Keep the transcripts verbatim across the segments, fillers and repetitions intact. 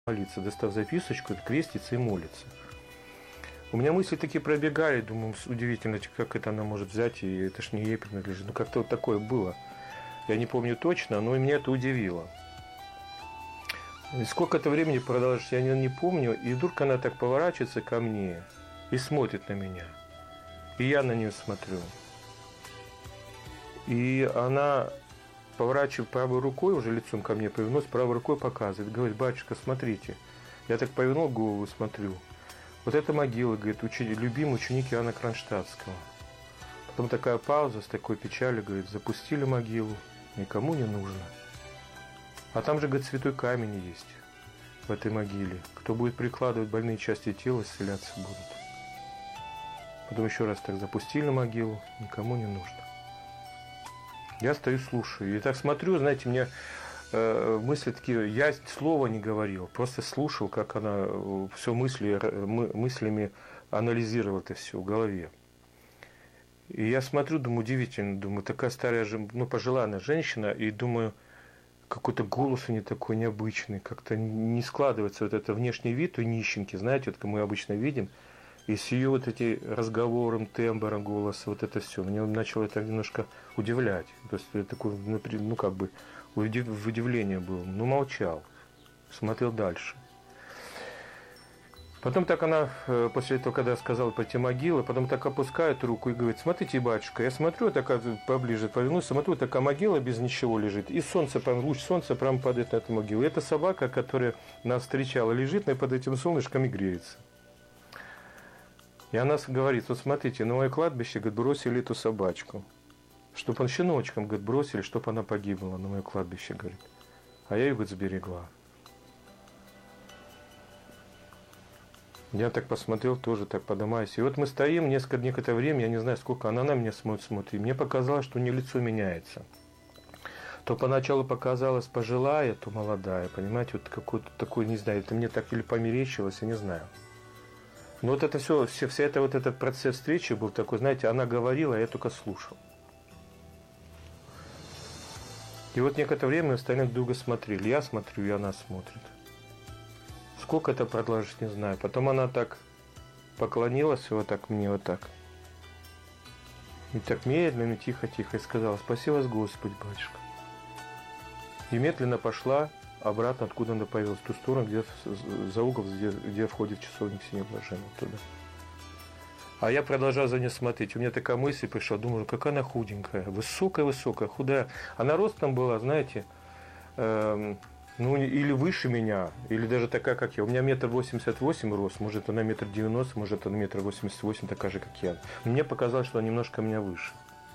молиться, достав записочку, крестится и молится. У меня мысли такие пробегали, думаю, удивительно, как это она может взять, и это ж не ей принадлежит. Ну, как-то вот такое было. Я не помню точно, но меня это удивило. И сколько это времени продолжается, я не, не помню, и вдруг она так поворачивается ко мне и смотрит на меня. И я на нее смотрю. И она поворачивает правой рукой, уже лицом ко мне повернулась, правой рукой показывает, говорит: батюшка, смотрите. Я так повернул голову, смотрю. Вот это могила, говорит, ученик, любимый ученик Иоанна Кронштадтского. Потом такая пауза с такой печалью, говорит: запустили могилу, никому не нужно. А там же, говорит, святой камень есть в этой могиле. Кто будет прикладывать больные части тела, исцеляться будут. Потом еще раз так запустили могилу, никому не нужно. Я стою, слушаю. И так смотрю, знаете, мне э, мысли такие, я слова не говорил, просто слушал, как она все мысли, мы, мыслями анализировала это все в голове. И я смотрю, думаю, удивительно, думаю, такая старая, ну, пожилая женщина, и думаю, какой-то голос у нее такой необычный, как-то не складывается вот это внешний вид у нищенки, знаете, вот как мы обычно видим, и с ее вот эти разговором, тембром голоса, вот это все, мне начало это немножко удивлять. То есть я такой, ну, как бы, в удивлении был, ну, молчал, смотрел дальше. Потом так она, после этого, когда сказала пойти могилы, потом так опускает руку и говорит: смотрите, батюшка, я смотрю, такая поближе повернулся, смотрю, такая могила без ничего лежит, и солнце, прям, луч солнца прямо падает на эту могилу. И эта собака, которая нас встречала, лежит и под этим солнышком и греется. И она говорит: вот смотрите, на мое кладбище, говорит, бросили эту собачку, чтобы он щеночком, говорит, бросили, чтобы она погибла на мое кладбище, говорит. А я ее, говорит, сберегла. Я так посмотрел, тоже так подымаюсь. И вот мы стоим несколько, некоторое время, я не знаю, сколько она на меня смотрит, смотрит. И мне показалось, что у нее лицо меняется. То поначалу показалось пожилая, то молодая, понимаете, вот какой-то такой, не знаю, это мне так или померещилось, я не знаю. Но вот это все, все, вся это, вот этот процесс встречи был такой, знаете, она говорила, а я только слушал. И вот некоторое время мы остальные друг друга смотрели. Я смотрю, и она смотрит. Сколько это продолжится, не знаю. Потом она так поклонилась, вот так мне, вот так. И так медленно, тихо-тихо, и сказала: спаси вас, Господи, батюшка. И медленно пошла обратно, откуда она появилась, в ту сторону, где, за угол, где, где входит часовник Всенеблаженного, туда. А я продолжал за ней смотреть. У меня такая мысль пришла, думаю, какая она худенькая, высокая-высокая, худая. Она ростом была, знаете, эм, ну, или выше меня, или даже такая, как я. У меня метр восемьдесят восемь рост, может, она метр девяносто, может, она метр восемьдесят восемь, такая же, как я. Мне показалось, что она немножко меня выше.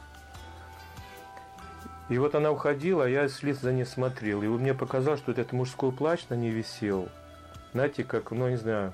И вот она уходила, а я след за ней смотрел. И мне показалось, что этот мужской плащ на ней висел. Знаете, как, ну, не знаю,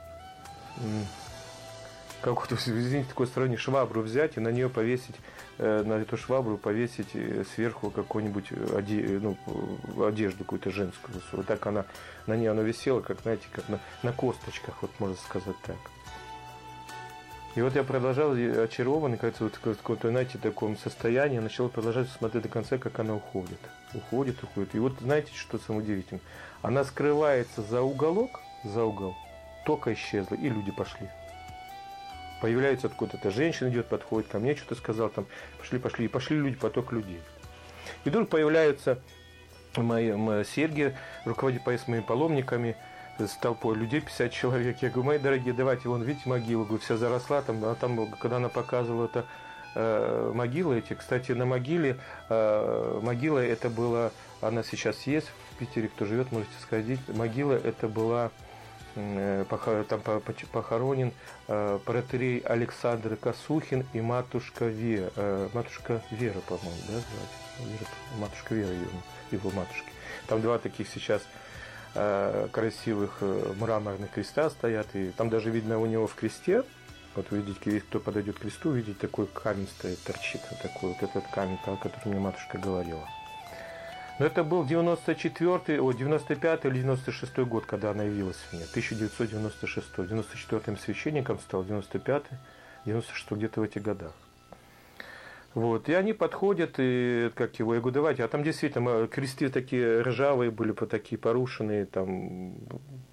как вот, извините, такое сравнение, швабру взять и на нее повесить, на эту швабру повесить сверху какую-нибудь оде, ну, одежду какую-то женскую. Вот так она, на ней она висела, как, знаете, как на, на косточках, вот можно сказать так. И вот я продолжал, очарованный, кажется, вот в каком-то, знаете, таком состоянии, начал продолжать смотреть до конца, как она уходит. Уходит, уходит. И вот знаете, что самое удивительное? Она скрывается за уголок, за угол, только исчезла, и люди пошли. Появляется откуда-то женщина идет, подходит ко мне, что-то сказал, там, пошли, пошли, и пошли люди, поток людей. И вдруг появляются мои, мои серьги, руководит поезд с моими паломниками, с толпой людей, пятьдесят человек. Я говорю: мои дорогие, давайте, вон, видите, могилу, говорю, вся заросла, там, а там, когда она показывала это, э, могилы эти, кстати, на могиле, э, могила это была, она сейчас есть в Питере, кто живет, можете сходить, могила это была, э, пох, там похоронен э, протоиерей Александр Косухин и матушка Вера, э, матушка Вера, по-моему, да, звать? Матушка Вера его, его матушки. Там два таких сейчас красивых мраморных креста стоят, и там даже видно у него в кресте, вот вы видите, кто подойдет к кресту, видите, такой камень стоит, торчит, вот такой вот этот камень, о котором мне матушка говорила. Но это был девяносто четвёртый, о, девяносто пятый или девяносто шестой год, когда она явилась мне, тысяча девятьсот девяносто шестой, девяносто четвёртым священником стал, девяносто пятый, девяносто шестой, где-то в этих годах. Вот, и они подходят, и как его, я говорю, давайте, а там действительно кресты такие ржавые были, такие порушенные, там,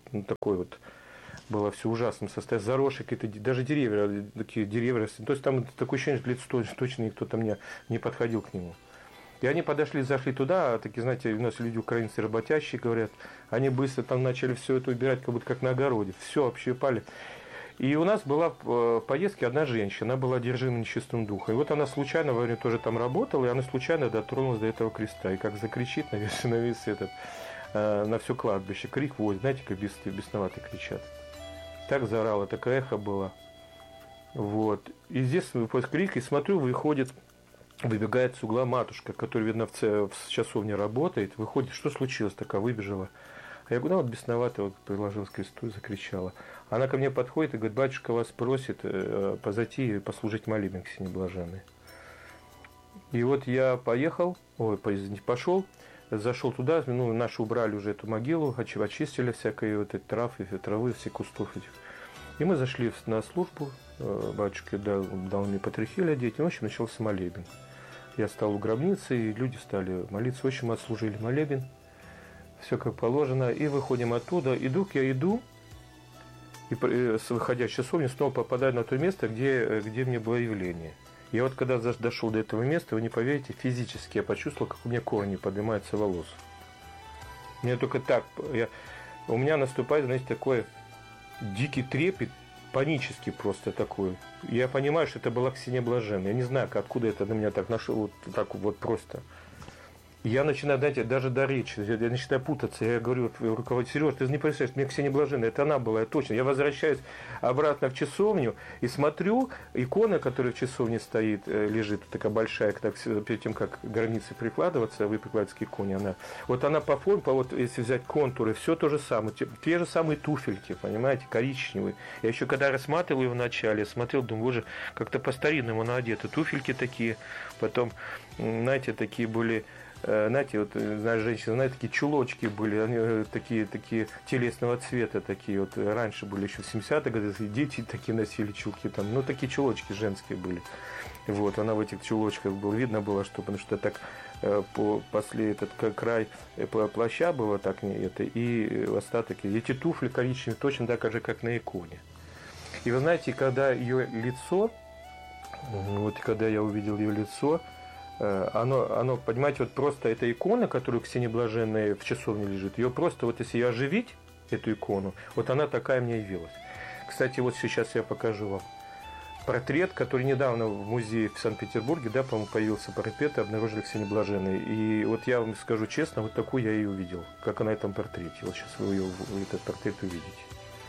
ну, такой вот, было все ужасном состоянии, заросшие какие-то, даже деревья, такие деревья, то есть там такое ощущение, что лицо точно никто там не, не подходил к нему. И они подошли, зашли туда, а такие, знаете, у нас люди украинцы работящие, говорят, они быстро там начали все это убирать, как будто как на огороде, все общипали. И у нас была в поездке одна женщина, она была одержима нечистым духом. И вот она случайно, во время тоже там работала, и она случайно дотронулась до этого креста. И как закричит на весь, на весь этот, на все кладбище. Крик вот, знаете, как бес, бесновато кричат. Так заорала, такое эхо было. Вот. И здесь после крика, и смотрю, выходит, выбегает с угла матушка, которая, видно, в, в часовне работает. Выходит, что случилось, такая выбежала. А я говорю, ну вот бесновато, вот приложилась к кресту и закричала. Она ко мне подходит и говорит, батюшка вас просит э, позайти и послужить молебен Ксении Блаженной. И вот я поехал, ой, пошел, зашел туда, ну, наши убрали уже эту могилу, очистили всякие вот эти травы, травы, все кустов этих. И мы зашли на службу, э, батюшка дал, дал мне патрихиль одеть, и в общем начался молебен. Я стал у гробницы, и люди стали молиться, в общем, отслужили молебен. Все как положено, и выходим оттуда. Иду, я иду, и выходя из часовни, снова попадаю на то место, где, где мне было явление. Я вот когда дошел до этого места, вы не поверите, физически я почувствовал, как у меня корни поднимаются волос. Мне только так, я, у меня наступает, знаете, такой дикий трепет, панический просто такой. Я понимаю, что это была Ксения Блаженная. Я не знаю, откуда это на меня так нашло, вот так вот просто. Я начинаю, знаете, даже до речи, я начинаю путаться. Я говорю руководителю, Сереж, ты не представляешь, мне Ксения Блаженная, это она была, я точно. Я возвращаюсь обратно в часовню и смотрю, икона, которая в часовне стоит, лежит, такая большая, так, перед тем, как границы прикладываться, вы прикладываете к иконе, она. Вот она по форме, по, вот если взять контуры, все то же самое, те, те же самые туфельки, понимаете, коричневые. Я еще когда рассматривал ее вначале, смотрел, думаю, боже, как-то по-старинному она одета. Туфельки такие, потом, знаете, такие были... Знаете, вот, знаешь, женщины, знаете, такие чулочки были, они такие, такие телесного цвета, такие вот, раньше были еще в семидесятых годах, дети такие носили чулки там, ну, такие чулочки женские были. Вот, она в этих чулочках была, видно было, что, потому что так по, после этот край плаща было так, это, и остаток, эти туфли коричневые, точно так же, как на иконе. И вы знаете, когда ее лицо, вот когда я увидел ее лицо, Оно, оно, понимаете, вот просто эта икона, которую Ксения Блаженная в часовне лежит, ее просто, вот если ее оживить, эту икону, вот она такая мне явилась. Кстати, вот сейчас я покажу вам портрет, который недавно в музее в Санкт-Петербурге, да, по-моему, появился портрет, и обнаружили Ксению Блаженной. И вот я вам скажу честно, вот такую я ее увидел, как на этом портрете. Вот сейчас вы ее, этот портрет увидите.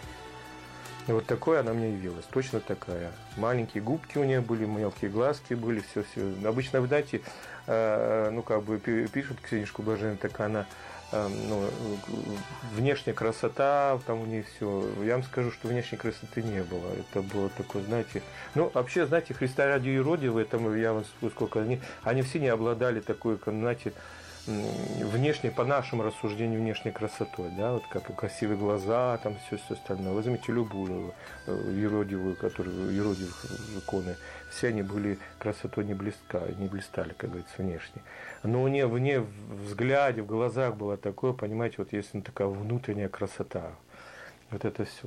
И вот такой она мне явилась, точно такая. Маленькие губки у нее были, мелкие глазки были, все-все. Обычно, вы знаете, э, ну, как бы пишут Ксенишку Блаженную, так она, э, ну, внешняя красота, там у нее все. Я вам скажу, что внешней красоты не было. Это было такое, знаете, ну, вообще, знаете, Христа ради юродивые, там, я вам скажу, сколько они, они все не обладали такой, знаете, внешне, по нашему рассуждению, внешней красотой, да, вот как красивые глаза, там все, все остальное. Возьмите любую юродивую, которую юродивых иконы, все они были красотой не близка, не блистали, как говорится, внешне. Но у нее, в ней, в взгляде, в глазах было такое, понимаете, вот есть ну, такая внутренняя красота. Вот это все.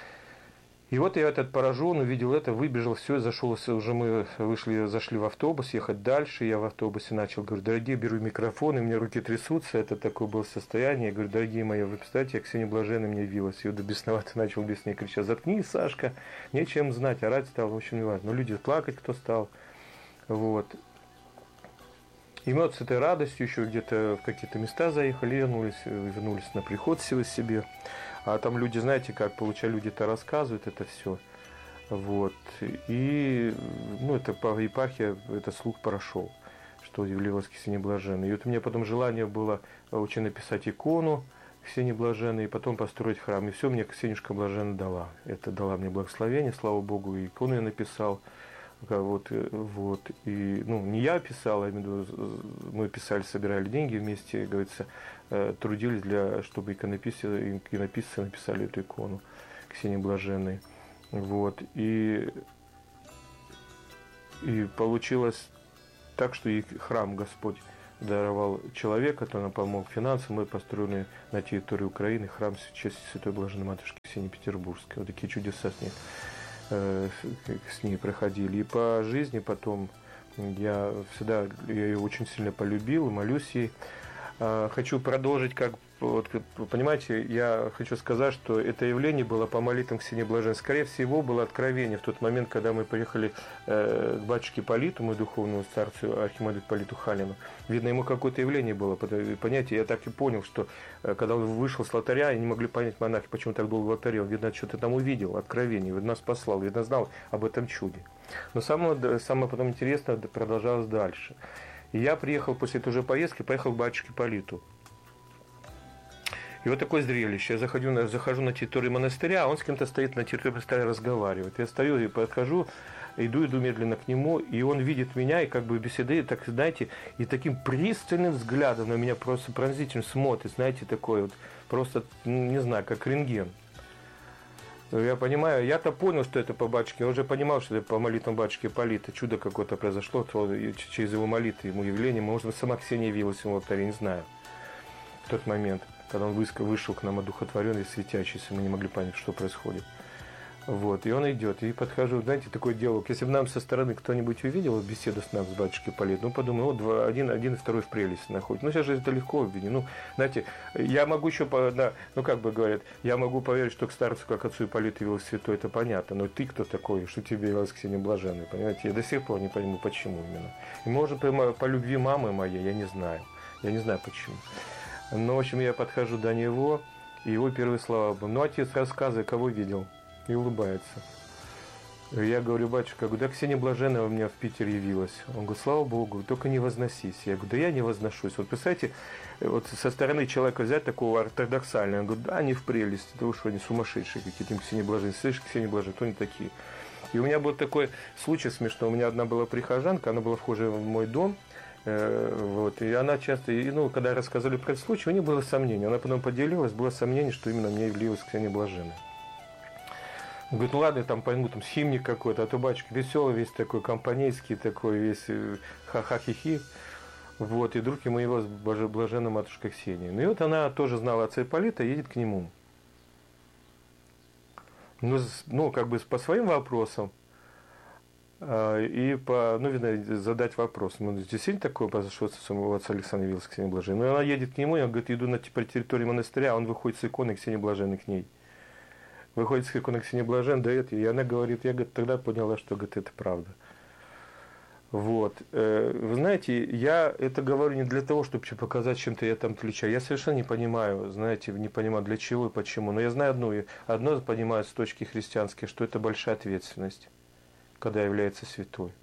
И вот я этот поражен, увидел это, выбежал, все, зашел, уже мы вышли, зашли в автобус, ехать дальше, я в автобусе начал, говорю, дорогие, беру микрофон, и у меня руки трясутся, это такое было состояние, я говорю, дорогие мои, вы представляете, я Ксения Блаженная мне явилась, и вот бесновато начал бесне кричать, заткнись, Сашка, нечем знать, орать стал, в общем, не важно, но люди плакать кто стал, вот. И мы вот с этой радостью еще где-то в какие-то места заехали, вернулись, вернулись на приход себе. А там люди, знаете, как получали, люди-то рассказывают это все. Вот. И, ну, это по епархии, этот слух прошел, что явилась Ксения Блаженная. И вот у меня потом желание было очень написать икону Ксении Блаженной, и потом построить храм. И все мне Ксенюшка Блаженная дала. Это дала мне благословение, слава Богу, и икону я написал. Вот, вот, и, ну, не я писал, а мы писали, собирали деньги вместе, говорится, трудились, для, чтобы иконописцы, иконописцы написали эту икону Ксении Блаженной. Вот, и, и получилось так, что и храм Господь даровал человек, который нам помог финансово. Мы построили на территории Украины храм чести Святой Блаженной Матушки Ксении Петербургской. Вот такие чудеса с ней, э, с ней проходили. И по жизни потом я всегда я ее очень сильно полюбил, молюсь ей. Э, хочу продолжить, как вот, понимаете, я хочу сказать, что это явление было по молитвам Ксении Блаженной. Скорее всего, было откровение в тот момент, когда мы приехали э, к батюшке Политу, мой духовному старцу, архимандриту Политу Халину. Видно, ему какое-то явление было. Понимаете, я так и понял, что э, когда он вышел с алтаря, они не могли понять монахи, почему так долго в алтаре. Он, видно, что-то там увидел, откровение, видно, нас послал, видно, знал об этом чуде. Но самое, самое потом интересное продолжалось дальше. И я приехал после той же поездки, поехал к батюшке Политу. И вот такое зрелище. Я захожу, захожу на территорию монастыря, а он с кем-то стоит на территории монастыря, разговаривает. Я стою и подхожу, иду, иду медленно к нему, и он видит меня, и как бы беседует, так, знаете, и таким пристальным взглядом на меня просто пронзительно смотрит, знаете, такой вот, просто, не знаю, как рентген. Я понимаю, я-то понял, что это по батюшке, я уже понимал, что это по молитвам батюшки Полита, чудо какое-то произошло, то через его молитвы, ему явление, может, сама Ксения явилась ему в алтаре, не знаю, в тот момент. Когда он вышел к нам одухотворенный, светящийся, мы не могли понять, что происходит. Вот, и он идет, и подхожу, знаете, такое дело, если бы нам со стороны кто-нибудь увидел беседу с нами, с батюшкой Политом, ну, подумал, вот два, один, один и второй в прелести находится. Ну, сейчас же это легко увидеть. Ну, знаете, я могу еще, да, ну, как бы говорят, я могу поверить, что к старцу, как отцу Ипполиту явился святой, это понятно, но ты кто такой, что тебе явилась Ксения Блаженная, понимаете? Я до сих пор не пойму, почему именно. И, может, по, по любви мамы моей, я не знаю, я не знаю, почему. Ну, в общем, я подхожу до него, и его первые слова были: ну, отец, рассказывай, кого видел? И улыбается. Я говорю: батюшка, да Ксения Блаженная у меня в Питере явилась. Он говорит: слава Богу, только не возносись. Я говорю: да я не возношусь. Вот представляете, вот со стороны человека взять такого ортодоксального, он говорит: да, они в прелести, да вы что, они сумасшедшие какие-то, Ксения Блаженная, слышишь, Ксения Блаженная, кто они такие? И у меня был такой случай смешной, у меня одна была прихожанка, она была вхожа в мой дом, вот, и она часто, и, ну, когда рассказывали про этот случай, у нее было сомнение. Она потом поделилась, было сомнение, что именно мне явилась Ксения Блаженная. Он говорит: ну ладно, я там пойму, там химник какой-то, а то батюшка веселый, весь такой компанейский, такой весь ха-ха-хи-хи. Вот, и вдруг ему явилась Блаженная Матушка Ксения. Ну и вот она тоже знала отца Ипполита, едет к нему. Ну, ну как бы по своим вопросам. И по, ну, видно, задать вопрос. Ну, действительно такое произошло с самого отца Александра явилась Ксения Блаженная. Ну, она едет к нему, и он говорит: иду на территорию монастыря, а он выходит с иконой Ксении Блаженной к ней. Выходит с иконой Ксении Блаженной, дает ей, и она говорит, я, говорит, тогда поняла, что, говорит, это правда. Вот. Вы знаете, я это говорю не для того, чтобы показать, чем-то я там отличаю. Я совершенно не понимаю, знаете, не понимаю, для чего и почему. Но я знаю одно, одно понимаю с точки христианской, что это большая ответственность, когда является святой.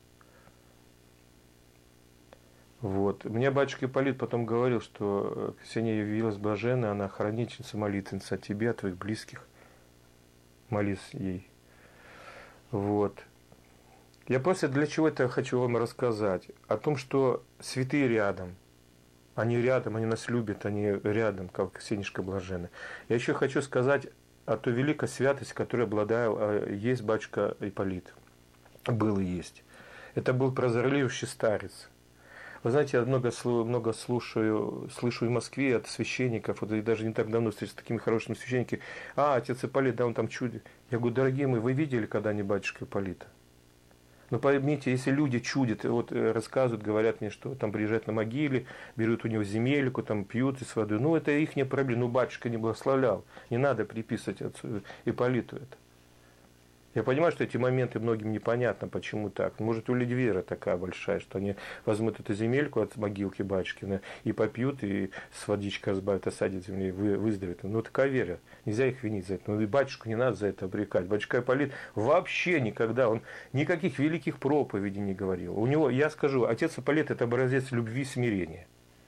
Вот. Мне батюшка Ипполит потом говорил, что Ксения явилась блаженной, она хранительница, молитвенница о тебе, о твоих близких. Молись ей. Вот. Я просто для чего это хочу вам рассказать? О том, что святые рядом. Они рядом, они нас любят, они рядом, как Ксенишка Блаженная. Я еще хочу сказать о той великой святости, которой обладал, есть батюшка Ипполит. Был и есть. Это был прозорливший старец. Вы знаете, я много, много слушаю, слышу в Москве от священников, вот, и даже не так давно встретился с такими хорошими священниками. А, отец Ипполит, да, он там чудит. Я говорю: дорогие мои, вы видели когда-нибудь батюшку Ипполита? Но поймите, если люди чудят, вот рассказывают, говорят мне, что там приезжают на могиле, берут у него земельку, там пьют из воды, ну это их не проблема, ну батюшка не благословлял, не надо приписывать отцу Ипполиту это. Я понимаю, что эти моменты многим непонятно, почему так. Может, у людей вера такая большая, что они возьмут эту земельку от могилки батюшкина и попьют, и с водичкой разбавят, осадят земли, и выздоровеют. Ну, такая вера. Нельзя их винить за это. Ну, и батюшку не надо за это обрекать. Батюшка Ипполит вообще никогда, он никаких великих проповедей не говорил. У него, я скажу, отец Ипполит – это образец любви и смирения.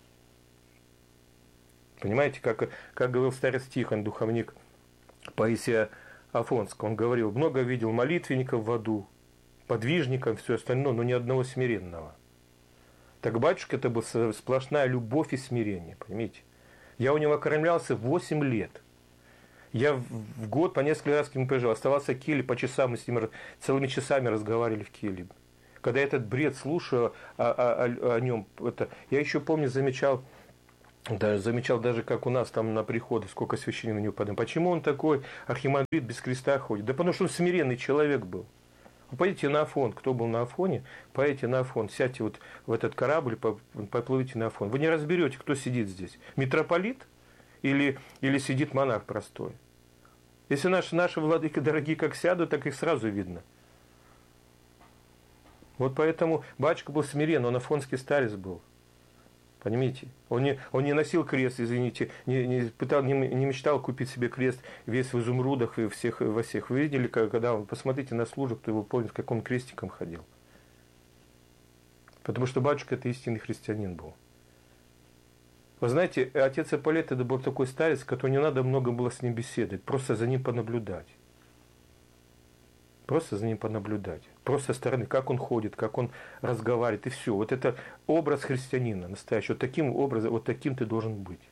Понимаете, как, как говорил старец Тихон, духовник Паисия Афонского, он говорил: много видел молитвенников в аду, подвижников, все остальное, но ни одного смиренного. Так батюшка это была сплошная любовь и смирение, понимаете? Я у него окормлялся восемь лет. Я в год по несколько раз к нему приезжал, оставался в келье по часам, мы с ним целыми часами разговаривали в келье. Когда я этот бред слушаю о, о, о, о нем, это, я еще помню, замечал, да, замечал даже, как у нас там на приходы, сколько священников на него поднимают. Почему он такой архимандрит без креста ходит? Да потому что он смиренный человек был. Вы поедете на Афон, кто был на Афоне, поедете на Афон, сядьте вот в этот корабль, поплывите на Афон. Вы не разберете, кто сидит здесь. Митрополит или, или сидит монах простой. Если наши, наши владыки дорогие как сядут, так их сразу видно. Вот поэтому батюшка был смирен, он афонский старец был. Понимаете? Он не, он не носил крест, извините, не, не, пытал, не, не мечтал купить себе крест весь в изумрудах и всех, во всех. Вы видели, когда он, посмотрите на службу, кто его помнит, как он крестиком ходил. Потому что батюшка это истинный христианин был. Вы знаете, отец Ипполит это был такой старец, который не надо много было с ним беседовать, просто за ним понаблюдать. Просто за ним понаблюдать. Просто со стороны, как он ходит, как он разговаривает, и все. Вот это образ христианина настоящий. Вот таким образом, вот таким ты должен быть.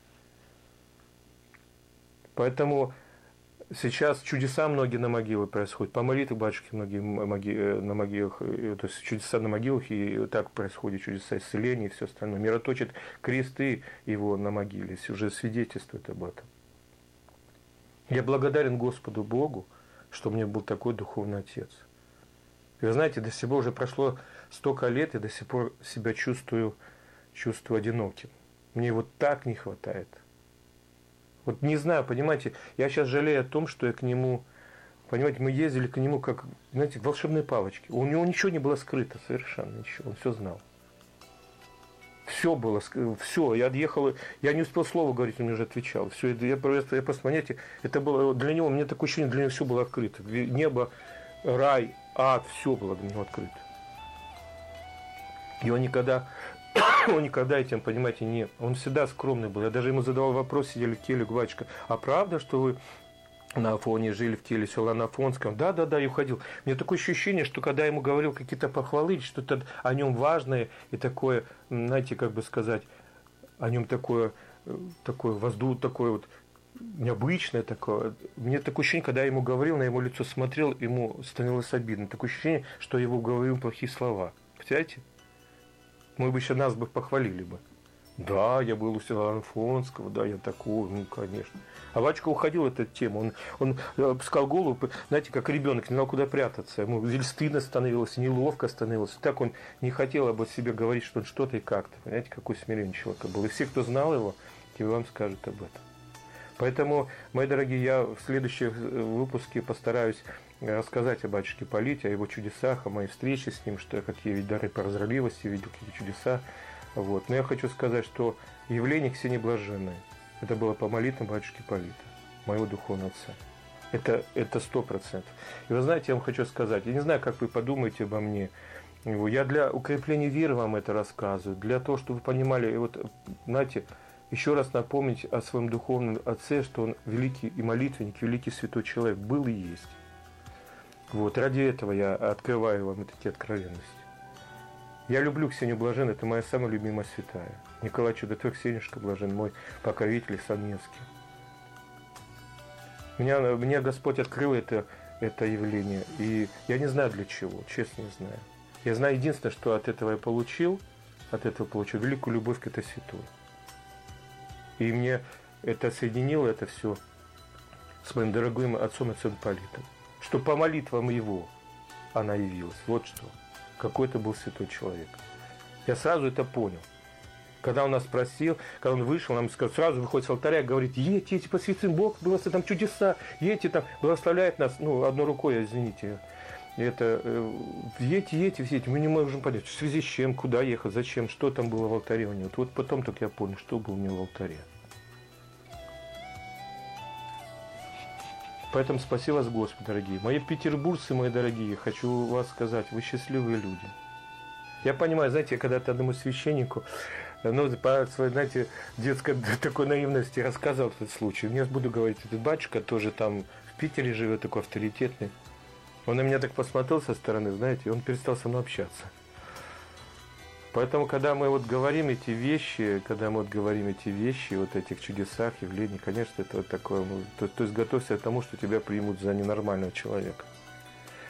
Поэтому сейчас чудеса многие на могилах происходят. По молитве батюшки многие на могилах, то есть чудеса на могилах, и так происходят чудеса исцеления и все остальное. Мироточит кресты его на могиле, уже свидетельствует об этом. Я благодарен Господу Богу, что у меня был такой духовный отец. И вы знаете, до сих пор уже прошло столько лет, и до сих пор себя чувствую, чувствую одиноким. Мне его так не хватает. Вот не знаю, понимаете, я сейчас жалею о том, что я к нему, понимаете, мы ездили к нему как, знаете, волшебные палочки. У него ничего не было скрыто, совершенно ничего, он все знал. Все было, все, я отъехал, я не успел слова говорить, он мне уже отвечал. Все, я просто, я просто, понимаете, это было для него, мне такое ощущение, для него все было открыто. Небо, рай, ад, все было для него открыто. И он никогда, он никогда этим, понимаете, не, он всегда скромный был. Я даже ему задавал вопрос, сидели в келе, батюшка, а правда, что вы на Афоне жили в келе села на Афонском? Да, да, да, и уходил. Мне такое ощущение, что когда я ему говорил какие-то похвалы, что-то о нем важное и такое, знаете, как бы сказать, о нем такое, такое воздух, такое вот необычное такое. Мне такое ощущение, когда я ему говорил, на его лицо смотрел, ему становилось обидно. Такое ощущение, что я его говорил плохие слова. Представляете? Мы бы еще нас бы похвалили бы. Да, я был у села Афонского, да, я такой, ну, конечно. А батюшка уходил от этой темы, он, он опускал голову, знаете, как ребенок, не знал, куда прятаться. Ему или стыдно становилось, неловко становилось. Так он не хотел об себе говорить, что он что-то и как-то. Понимаете, какой смиренный человек был. И все, кто знал его, те вам скажут об этом. Поэтому, мои дорогие, я в следующем выпуске постараюсь рассказать о батюшке Ипполите, о его чудесах, о моей встрече с ним, что какие дары прозорливости, видел какие чудеса. Вот. Но я хочу сказать, что явление Ксении Блаженной, это было по молитвам батюшки Ипполита, моего духовного отца. Это, это сто процентов. И вы знаете, я вам хочу сказать, я не знаю, как вы подумаете обо мне, я для укрепления веры вам это рассказываю, для того, чтобы вы понимали, и вот, знаете, еще раз напомнить о своем духовном отце, что он великий и молитвенник, великий святой человек, был и есть. Вот, ради этого я открываю вам такие откровенности. Я люблю Ксению Блаженную, это моя самая любимая святая. Николай Чудотворец, Ксенюшка Блажен, мой покровитель Саневский. Меня, мне Господь открыл это, это явление, и я не знаю для чего, честно не знаю. Я знаю единственное, что от этого я получил, от этого получил великую любовь к этой святой. И мне это соединило, это все с моим дорогим отцом, отцом Ипполитом. Что по молитвам его она явилась. Вот что. Какой это был святой человек. Я сразу это понял. Когда он нас спросил, когда он вышел, нам сказал, сразу выходит с алтаря, говорит, едьте, едьте по святым, Бог, благословит, там чудеса, едьте там, благословляет нас, ну, одной рукой, извините, это, едьте, едьте, едьте, мы не можем понять, в связи с чем, куда ехать, зачем, что там было в алтаре у него. Вот потом только я понял, что было у него в алтаре. Поэтому спаси вас, Господи, дорогие. Мои петербуржцы, мои дорогие, хочу вас сказать, вы счастливые люди. Я понимаю, знаете, я когда-то одному священнику, ну, по своей, знаете, детской такой наивности рассказывал этот случай. Я буду говорить, этот батюшка тоже там в Питере живет, такой авторитетный. Он на меня так посмотрел со стороны, знаете, и он перестал со мной общаться. Поэтому, когда мы вот говорим эти вещи, когда мы вот говорим эти вещи, вот этих чудесах, явлений, конечно, это вот такое, то, то есть готовься к тому, что тебя примут за ненормального человека.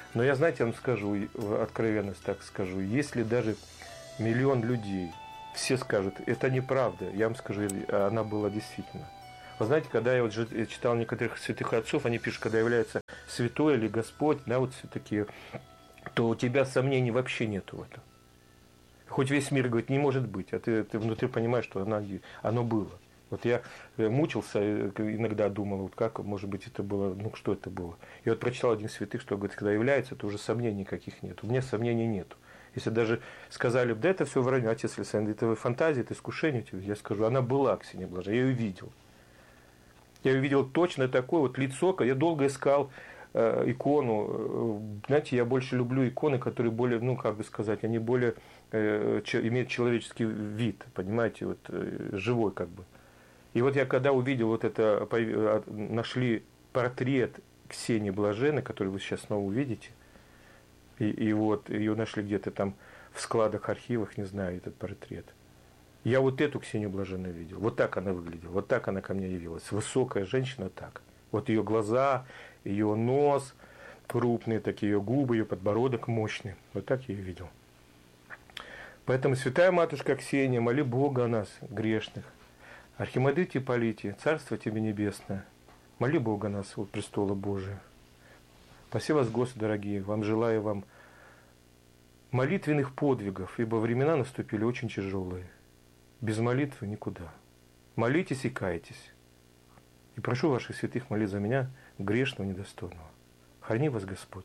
Но я, знаете, я вам скажу, откровенность так скажу, если даже миллион людей, все скажут, это неправда, я вам скажу, она была действительно. Вы знаете, когда я вот читал некоторых святых отцов, они пишут, когда является святой или Господь, да, вот все такие, то у тебя сомнений вообще нету в этом. Хоть весь мир говорит, не может быть, а ты, ты внутри понимаешь, что оно, оно было. Вот я мучился, иногда думал, вот как, может быть, это было, ну что это было. И вот прочитал один святых, что говорит, когда является, то уже сомнений никаких нет. У меня сомнений нету. Если даже сказали, да это все вранье, отец Александр, это фантазия, это искушение, я скажу, она была, Ксения Блаженная, я ее видел. Я ее видел точно такое вот лицо, я долго искал э, икону. Знаете, я больше люблю иконы, которые более, ну как бы сказать, они более э, че, имеют человеческий вид, понимаете, вот э, живой как бы. И вот я когда увидел вот это, нашли портрет Ксении Блаженной, который вы сейчас снова увидите, и, и вот ее нашли где-то там в складах, архивах, не знаю, этот портрет. Я вот эту Ксению Блаженную видел. Вот так она выглядела. Вот так она ко мне явилась. Высокая женщина так. Вот ее глаза, ее нос крупные, такие ее губы, ее подбородок мощный. Вот так я ее видел. Поэтому, святая матушка Ксения, моли Бога о нас, грешных. Архимандрит Ипполитий, Царство тебе небесное. Моли Бога о нас от престола Божия. Спаси вас, Господи, дорогие. Вам желаю вам молитвенных подвигов, ибо времена наступили очень тяжелые. Без молитвы никуда. Молитесь и кайтесь. И прошу ваших святых молить за меня, грешного, недостойного. Храни вас Господь.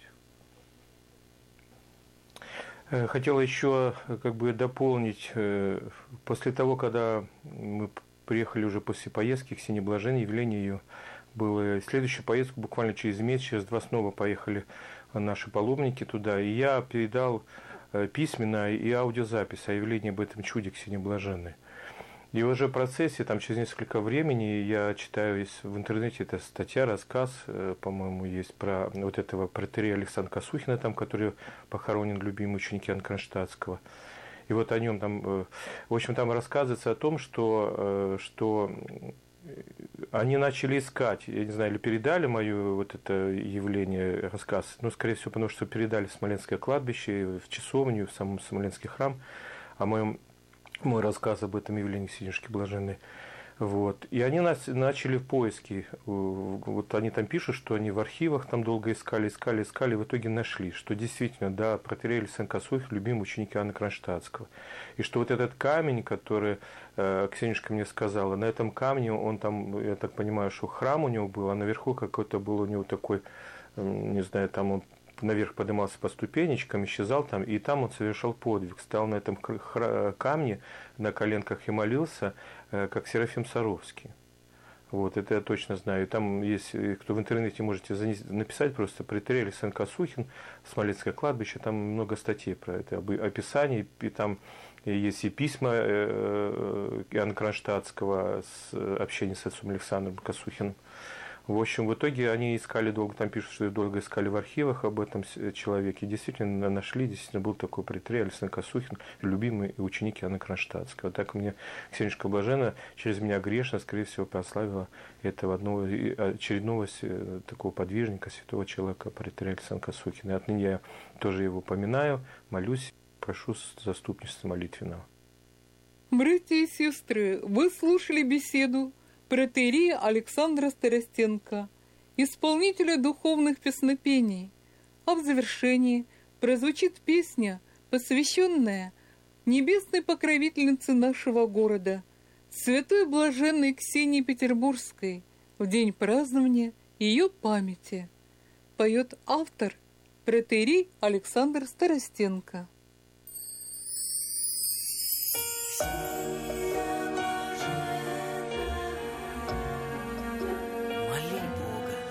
Хотел еще как бы дополнить, после того, когда мы приехали уже после поездки к Ксении Блаженной, явление ее было. Следующую поездку буквально через месяц, через два снова поехали наши паломники туда, и я передал письменно и аудиозапись о явлении об этом чуде Ксении Блаженной. И уже в процессе, там, через несколько времени, я читаю есть в интернете, это статья, рассказ, по-моему, есть про вот этого протоиерея Александра Косухина, там, который похоронен любимый ученик Иоанна Кронштадтского. И вот о нем там, в общем, там рассказывается о том, что, что они начали искать, я не знаю, или передали мое вот это явление, рассказ, ну, скорее всего, потому что передали в Смоленское кладбище, в часовню, в самом Смоленский храм, о моем мой рассказ об этом явлении Ксении Блаженной. Вот. И они нас, начали поиски. Вот они там пишут, что они в архивах там долго искали, искали, искали, в итоге нашли, что действительно, да, протоиерей Александр Косухин, любимый ученик Иоанна Кронштадтского. И что вот этот камень, который э, Ксенюшка мне сказала, на этом камне, он там, я так понимаю, что храм у него был, а наверху какой-то был у него такой, не знаю, там он наверх поднимался по ступенечкам, исчезал там, и там он совершал подвиг, стал на этом камне на коленках и молился, как Серафим Саровский. Вот, это я точно знаю. И там есть, кто в интернете можете написать просто протоиерей Александр Косухин, Смоленское кладбище, там много статей про это, описание, и там есть и письма Иоанна Кронштадтского с общением с отцом Александром Косухиным. В общем, в итоге они искали долго, там пишут, что долго искали в архивах об этом человеке. Действительно нашли, действительно был такой протоиерей Александр Косухин, любимый ученик Иоанна Кронштадтского. Так мне Ксенюшка Блаженная через меня грешно, скорее всего, прославила этого одного очередного такого подвижника, святого человека, протоиерея Александра Косухина. И отныне я тоже его поминаю, молюсь, прошу заступничества молитвенного. Братья и сестры, вы слушали беседу протоиерея Александра Старостенко, исполнителя духовных песнопений. А в завершении прозвучит песня, посвященная небесной покровительнице нашего города, святой блаженной Ксении Петербургской, в день празднования ее памяти. Поет автор протоиерей Александр Старостенко.